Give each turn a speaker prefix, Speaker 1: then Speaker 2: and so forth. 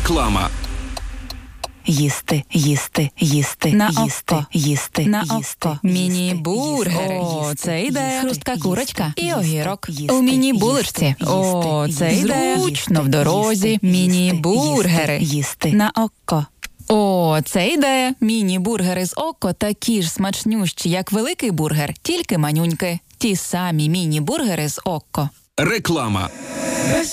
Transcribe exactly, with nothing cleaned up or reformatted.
Speaker 1: Реклама.
Speaker 2: Їсти, їсти, їсти,
Speaker 3: На
Speaker 2: їсти,
Speaker 3: око.
Speaker 2: їсти,
Speaker 3: На
Speaker 2: їсти,
Speaker 3: око. Міні-бургер. О, це ідея. Хрустка курочка і огірок. У міні-булочці. О, це ідея. Зручно в дорозі. Міні-бургери.
Speaker 2: Їсти.
Speaker 3: На око. О, це ідея. Міні-бургери з око такі ж смачнющі, як великий бургер, тільки манюньки. Ті самі міні-бургери з око.
Speaker 1: Реклама.